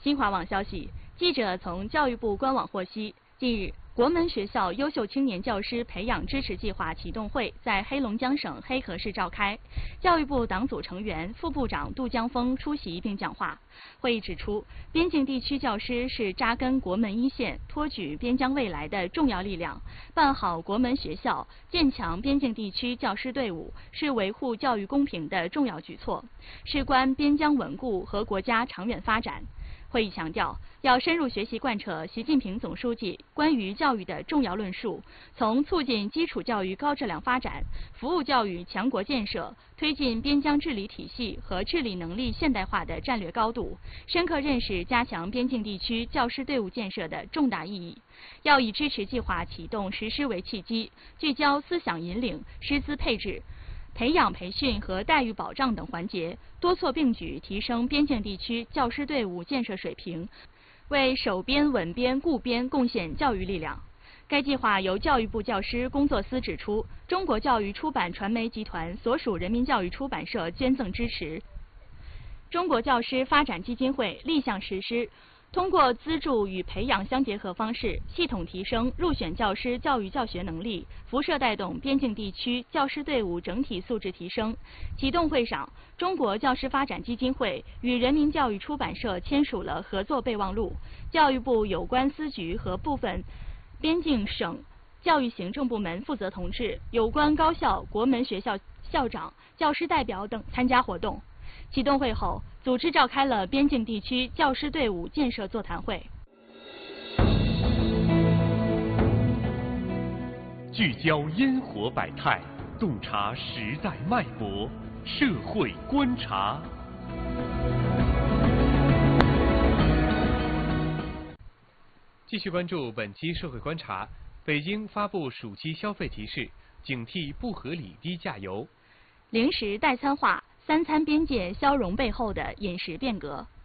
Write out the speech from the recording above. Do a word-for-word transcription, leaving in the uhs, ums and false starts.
新华网消息，记者从教育部官网获悉，近日，国门学校优秀青年教师培养支持计划启动会在黑龙江省黑河市召开。教育部党组成员、副部长杜江峰出席并讲话。会议指出，边境地区教师是扎根国门一线、托举边疆未来的重要力量。办好国门学校、建强边境地区教师队伍，是维护教育公平的重要举措，事关边疆稳固和国家长远发展。会议强调，要深入学习贯彻习近平总书记关于教育的重要论述，从促进基础教育高质量发展、服务教育强国建设、推进边疆治理体系和治理能力现代化的战略高度，深刻认识加强边境地区教师队伍建设的重大意义。要以支持计划启动实施为契机，聚焦思想引领、师资配置、培养培训和待遇保障等环节，多措并举提升边境地区教师队伍建设水平，为守边、稳边、固边贡献教育力量。该计划由教育部教师工作司指出，中国教育出版传媒集团所属人民教育出版社捐赠支持。中国教师发展基金会立项实施，通过资助与培养相结合方式，系统提升入选教师教育教学能力，辐射带动边境地区教师队伍整体素质提升。启动会上，中国教师发展基金会与人民教育出版社签署了合作备忘录。教育部有关司局和部分边境省教育行政部门负责同志、有关高校、国门学校校长、教师代表等参加活动。启动会后，组织召开了边境地区教师队伍建设座谈会。 聚焦烟火百态，洞察时代脉搏，社会观察。 继续关注本期社会观察。北京发布暑期消费提示，警惕不合理低价游。 零食代餐化，三餐边界消融背后的饮食变革。